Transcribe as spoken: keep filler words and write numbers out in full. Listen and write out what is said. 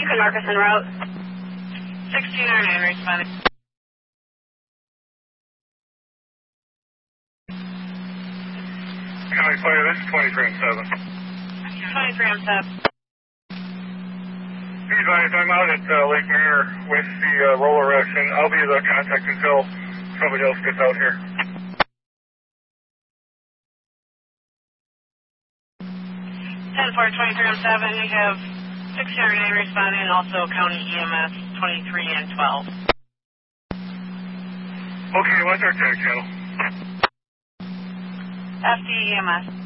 You can mark us en route. sixteen oh nine responding. County Fire, this is twenty-three M seven. twenty-three M seven. Be advised, I'm out at uh, Lake Mirror with the uh, roller erection. I'll be the contact until somebody else gets out here. ten four, twenty-three M seven, we have sixteen oh nine responding, and also County E M S twenty-three and twelve. Okay, what's our tag channel? F D E M S.